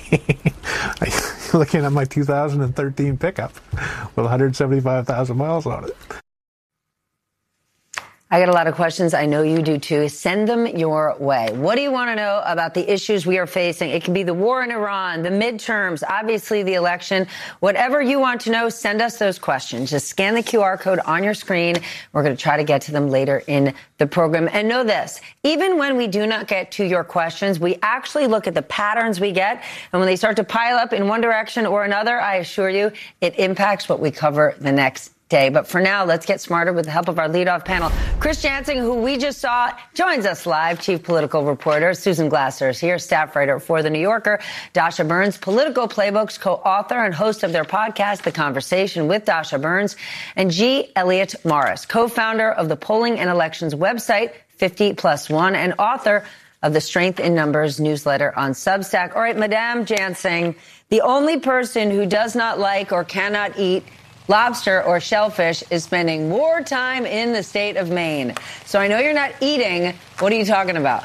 I'm looking at my 2013 pickup with 175,000 miles on it. I get a lot of questions. I know you do too. Send them your way. What do you want to know about the issues we are facing? It can be the war in Iran, the midterms, obviously the election. Whatever you want to know, send us those questions. Just scan the QR code on your screen. We're going to try to get to them later in the program. And know this, even when we do not get to your questions, we actually look at the patterns we get. And when they start to pile up in one direction or another, I assure you, it impacts what we cover the next day. But for now, let's get smarter with the help of our leadoff panel. Chris Jansing, who we just saw, joins us live. Chief political reporter Susan Glasser is here, staff writer for The New Yorker. Dasha Burns, Political Playbooks co-author and host of their podcast, The Conversation with Dasha Burns. And G. Elliott Morris, co-founder of the polling and elections website 50+1 and author of the Strength in Numbers newsletter on Substack. All right, Madame Jansing, the only person who does not like or cannot eat lobster or shellfish is spending more time in the state of Maine. So I know you're not eating. What are you talking about?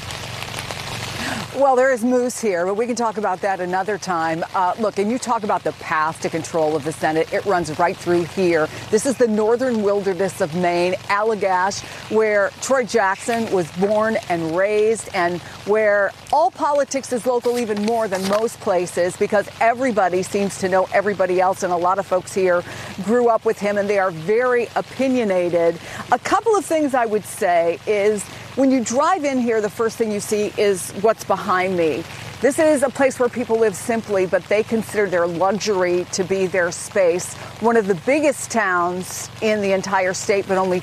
Well, there is moose here, but we can talk about that another time. Look, and you talk about the path to control of the Senate. It runs right through here. This is the northern wilderness of Maine, Allagash, where Troy Jackson was born and raised, and where all politics is local even more than most places because everybody seems to know everybody else, and a lot of folks here grew up with him, and they are very opinionated. A couple of things I would say is when you drive in here, the first thing you see is what's behind me. This is a place where people live simply, but they consider their luxury to be their space. One of the biggest towns in the entire state, but only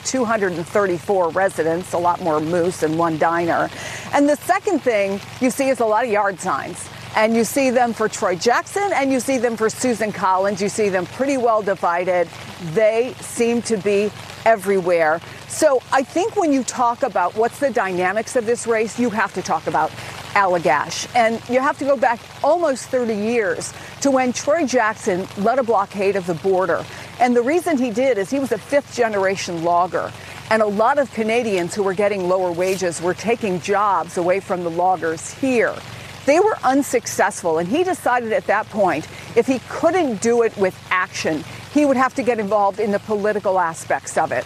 234 residents, a lot more moose and one diner. And the second thing you see is a lot of yard signs. And you see them for Troy Jackson and you see them for Susan Collins. You see them pretty well divided. They seem to be everywhere. So I think when you talk about what's the dynamics of this race, you have to talk about Allagash. And you have to go back almost 30 years to when Troy Jackson led a blockade of the border. And the reason he did is he was a fifth-generation logger. And a lot of Canadians who were getting lower wages were taking jobs away from the loggers here. They were unsuccessful, and he decided at that point, if he couldn't do it with action, he would have to get involved in the political aspects of it.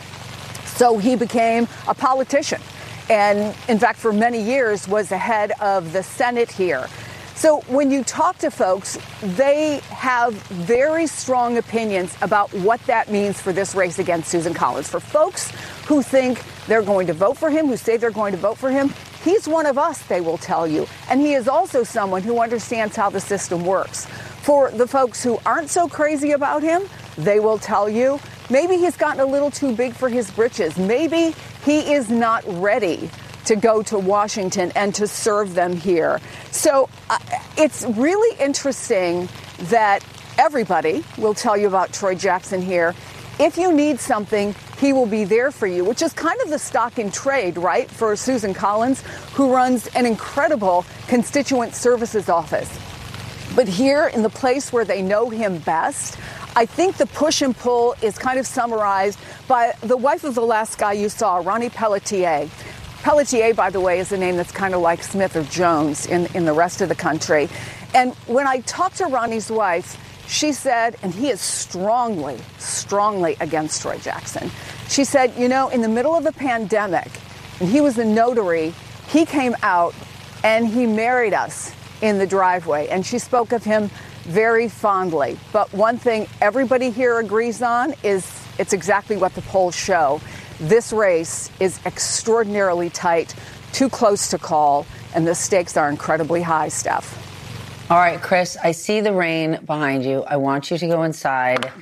So he became a politician, and in fact, for many years was the head of the Senate here. So when you talk to folks, they have very strong opinions about what that means for this race against Susan Collins. For folks who think they're going to vote for him, who say they're going to vote for him, he's one of us, they will tell you. And he is also someone who understands how the system works. For the folks who aren't so crazy about him, they will tell you maybe he's gotten a little too big for his britches. Maybe he is not ready to go to Washington and to serve them here. So it's really interesting that everybody will tell you about Troy Jackson here. If you need something, he will be there for you, which is kind of the stock in trade, right, for Susan Collins, who runs an incredible constituent services office. But here in the place where they know him best, I think the push and pull is kind of summarized by the wife of the last guy you saw, Ronnie Pelletier. Pelletier, by the way, is a name that's kind of like Smith or Jones in the rest of the country. And when I talked to Ronnie's wife, she said, and he is strongly, strongly against Troy Jackson. She said, you know, in the middle of the pandemic, and he was a notary, he came out and he married us in the driveway. And she spoke of him very fondly. But one thing everybody here agrees on is it's exactly what the polls show. This race is extraordinarily tight, too close to call, and the stakes are incredibly high, Steph. All right, Chris, I see the rain behind you. I want you to go inside.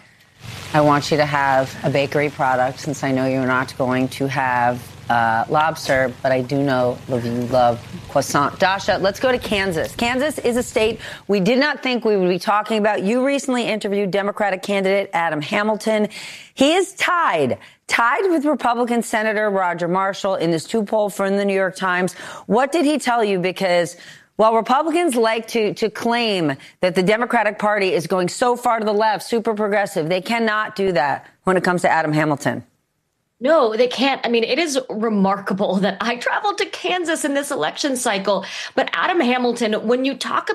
I want you to have a bakery product, since I know you're not going to have lobster, but I do know you love croissant. Dasha, let's go to Kansas. Kansas is a state we did not think we would be talking about. You recently interviewed Democratic candidate Adam Hamilton. He is tied with Republican Senator Roger Marshall in this two-poll from the New York Times. What did he tell you? Because while Republicans like to claim that the Democratic Party is going so far to the left, super progressive, they cannot do that when it comes to Adam Hamilton. No, they can't. I mean, it is remarkable that I traveled to Kansas in this election cycle. But Adam Hamilton, when you talk